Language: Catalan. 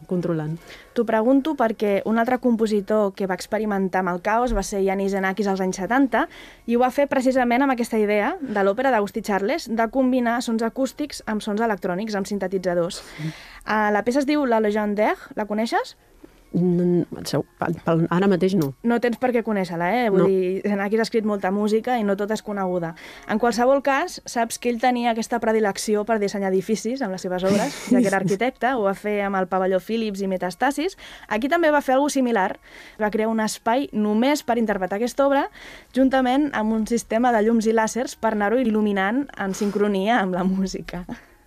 controlant. T'ho pregunto perquè un altre compositor que va experimentar amb el caos va ser Yanis Xenakis als anys 70 i ho va fer precisament amb aquesta idea de l'òpera d'Agustí Charles de combinar sons acústics amb sons electrònics, amb sintetitzadors. La peça es diu La Légendaire, la coneixes? Ara mateix no. No tens per què conèixer-la, Vull dir, Xenakis ha escrit molta música i no tota és coneguda. En qualsevol cas, saps que ell tenia aquesta predilecció per dissenyar edificis amb les seves obres, ja que era arquitecte, ho va fer amb el pavelló Philips i Metastasis. Aquí també va fer alguna similar. Va crear un espai només per interpretar aquesta obra, juntament amb un sistema de llums i làsers per anar-ho il·luminant en sincronia amb la música.